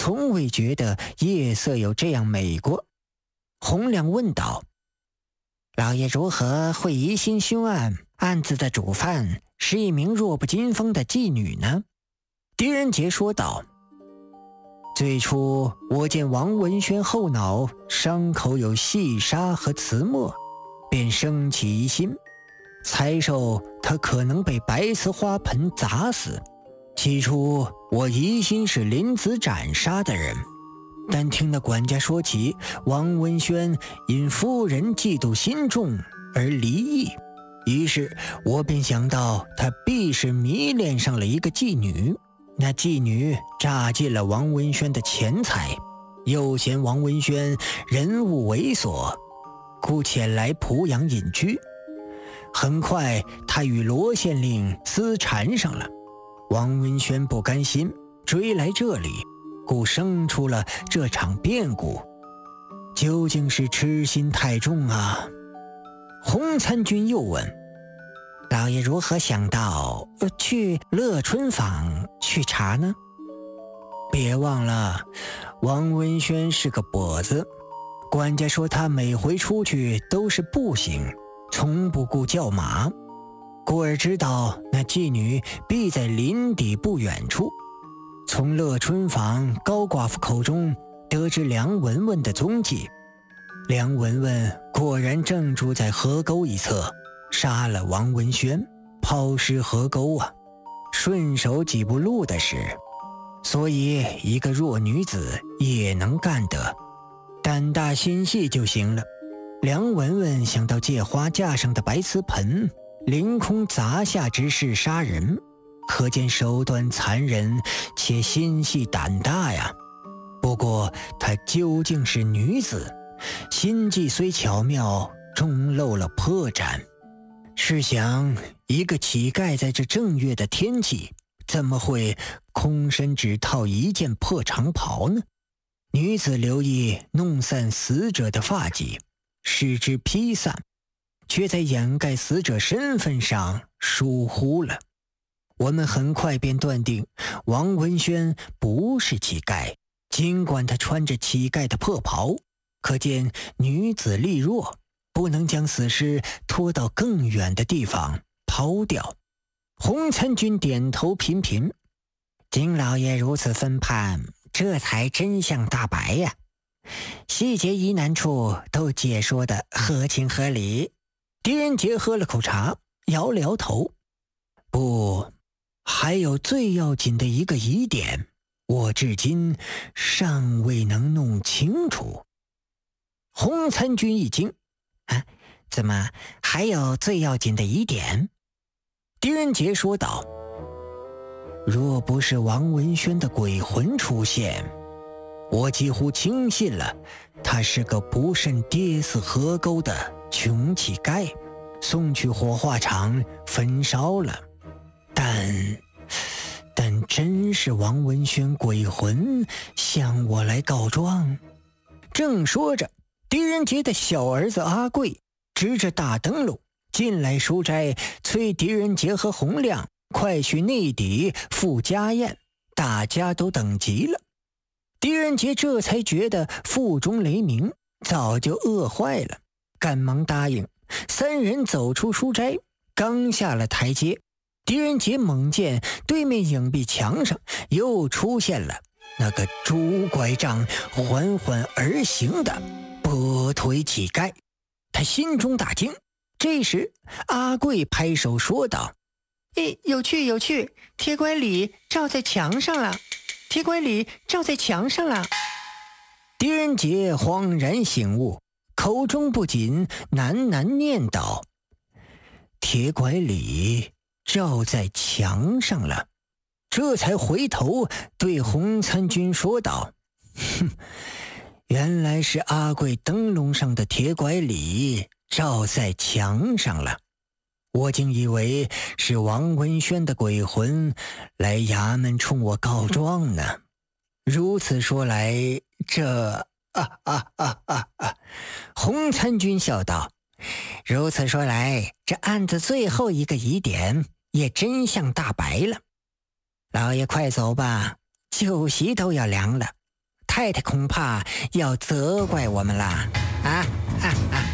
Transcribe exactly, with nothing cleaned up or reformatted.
从未觉得夜色有这样美过。洪亮问道：老爷如何会疑心凶暗，案子的主犯是一名弱不禁风的妓女呢？狄仁杰说道：最初我见王文轩后脑伤口有细沙和瓷墨，便生起疑心，猜受他可能被白瓷花盆砸死。起初我疑心是林子斩杀的人，但听那管家说起王文轩因夫人嫉妒心重而离异，于是我便想到他必是迷恋上了一个妓女，那妓女榨尽了王文轩的钱财，又嫌王文轩人物猥琐，故前来濮阳隐居。很快他与罗县令私缠上了，王文轩不甘心，追来这里，故生出了这场变故。究竟是痴心太重啊？洪参军又问：老爷如何想到、呃、去乐春坊去查呢？别忘了，王文轩是个跛子，管家说他每回出去都是步行，从不顾叫马，故而知道那妓女必在林底不远处。从乐春坊高寡妇口中得知梁文文的踪迹，梁文文果然正住在河沟一侧，杀了王文轩，抛尸河沟啊，顺手几步路的事，所以一个弱女子也能干得，胆大心细就行了。梁文文想到借花架上的白瓷盆凌空砸下之事杀人，可见手段残忍且心细胆大呀。不过她究竟是女子，心计虽巧妙，终露了破绽。试想，一个乞丐在这正月的天气，怎么会空身只套一件破长袍呢？女子留意弄散死者的发髻，使之披散，却在掩盖死者身份上疏忽了。我们很快便断定王文轩不是乞丐，尽管他穿着乞丐的破袍，可见女子力弱，不能将死尸拖到更远的地方抛掉。洪参军点头频频：金老爷如此分判，这才真相大白呀，细节疑难处都解说得合情合理。狄仁杰喝了口茶，摇了摇头：不，还有最要紧的一个疑点，我至今尚未能弄清楚。洪参军一惊：啊，怎么还有最要紧的疑点？狄仁杰说道：若不是王文轩的鬼魂出现，我几乎轻信了他是个不慎跌死河沟的穷乞丐，送去火化场焚烧了。但但真是王文轩鬼魂向我来告状。正说着，狄仁杰的小儿子阿贵执着大灯笼进来书斋，催狄仁杰和洪亮快去内底赴家宴，大家都等急了。狄仁杰这才觉得腹中雷鸣，早就饿坏了，赶忙答应。三人走出书斋，刚下了台阶，狄仁杰猛见对面影壁墙上又出现了那个拄拐杖缓缓而行的跛腿乞丐，他心中大惊。这时阿贵拍手说道：诶，有趣有趣，铁拐李照在墙上了，铁拐李照在墙上了。狄仁杰恍然醒悟，口中不禁喃喃念道：铁拐李照在墙上了。这才回头对洪参军说道：哼，原来是阿贵灯笼上的铁拐李照在墙上了，我竟以为是王文轩的鬼魂来衙门冲我告状呢。如此说来，这啊啊啊啊啊！洪参军笑道：如此说来，这案子最后一个疑点也真相大白了。老爷快走吧，酒席都要凉了， 太太恐怕要责怪我们了啊啊啊！